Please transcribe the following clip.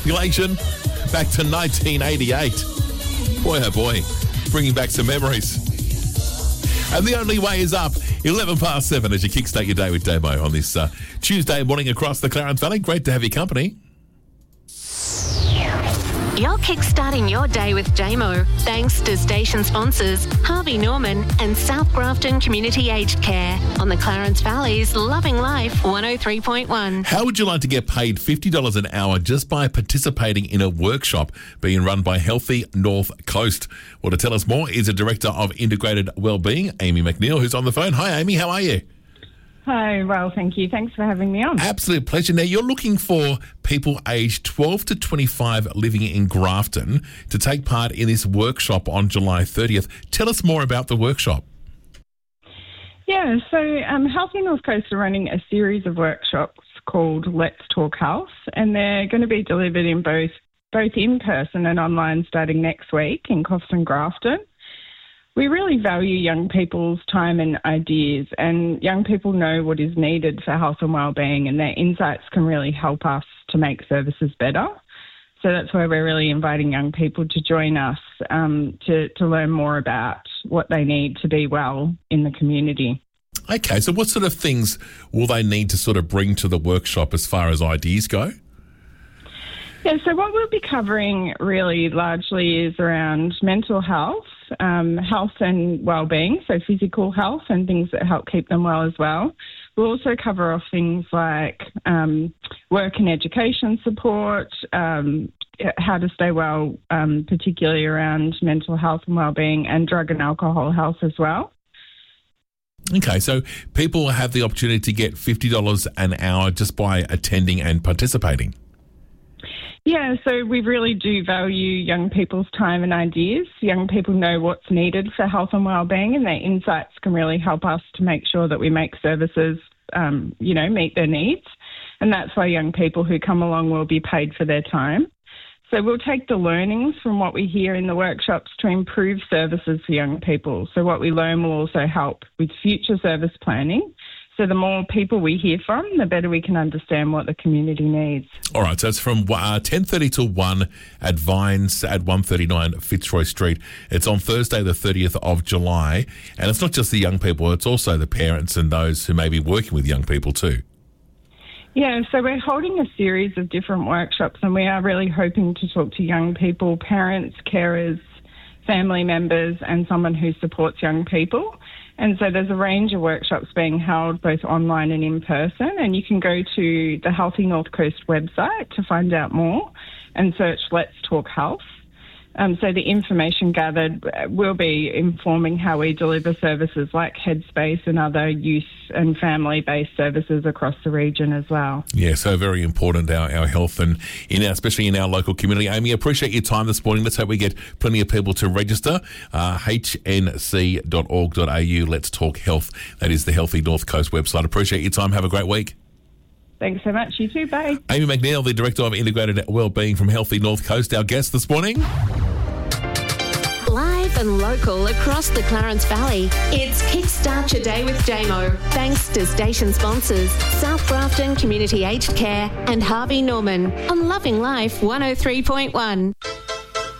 Congratulations. Back to 1988. Boy, oh boy. Bringing back some memories. And the only way is up. 11 past 7 as you kickstart your day with Damo on this Tuesday morning across the Clarence Valley. Great to have your company. You're kickstarting your day with Damo, thanks to station sponsors Harvey Norman and South Grafton Community Aged Care on the Clarence Valley's Loving Life 103.1. How would you like to get paid $50 an hour just by participating in a workshop being run by Healthy North Coast? Well, to tell us more is the Director of Integrated Wellbeing, Amy McNeil, who's on the phone. Hi, Amy. How are you? Hi, well, thank you. Thanks for having me on. Absolute pleasure. Now, you're looking for people aged 12 to 25 living in Grafton to take part in this workshop on July 30th. Tell us more about the workshop. Yeah, so Healthy North Coast are running a series of workshops called Let's Talk Health, and they're going to be delivered in both in person and online starting next week in Coffs and Grafton. We really value young people's time and ideas, and young people know what is needed for health and wellbeing, and their insights can really help us to make services better. So that's why we're really inviting young people to join us to learn more about what they need to be well in the community. Okay, so what sort of things will they need to sort of bring to the workshop as far as ideas go? Yeah, so what we'll be covering really largely is around mental health, health and wellbeing, so physical health and things that help keep them well as well. We'll also cover off things like work and education support, how to stay well, particularly around mental health and wellbeing, and drug and alcohol health as well. Okay, so people have the opportunity to get $50 an hour just by attending and participating. Yeah, so we really do value young people's time and ideas. Young people know what's needed for health and wellbeing, and their insights can really help us to make sure that we make services, meet their needs. And that's why young people who come along will be paid for their time. So we'll take the learnings from what we hear in the workshops to improve services for young people. So what we learn will also help with future service planning. So the more people we hear from, the better we can understand what the community needs. All right, so it's from 10:30 till 1 at Vines at 139 Fitzroy Street. It's on Thursday the 30th of July. And it's not just the young people, it's also the parents and those who may be working with young people too. Yeah, so we're holding a series of different workshops, and we are really hoping to talk to young people, parents, carers, family members, and someone who supports young people. And so there's a range of workshops being held both online and in person, and you can go to the Healthy North Coast website to find out more and search Let's Talk Health. So the information gathered will be informing how we deliver services like Headspace and other youth and family-based services across the region as well. Yeah, so very important, our health, and especially in our local community. Amy, appreciate your time this morning. Let's hope we get plenty of people to register. hnc.org.au, Let's Talk Health. That is the Healthy North Coast website. Appreciate your time. Have a great week. Thanks so much. You too. Bye. Amy McNeil, the Director of Integrated Wellbeing from Healthy North Coast, our guest this morning. Live and local across the Clarence Valley, it's Kickstart Your Day with Damo, thanks to station sponsors South Grafton Community Aged Care and Harvey Norman on Loving Life 103.1.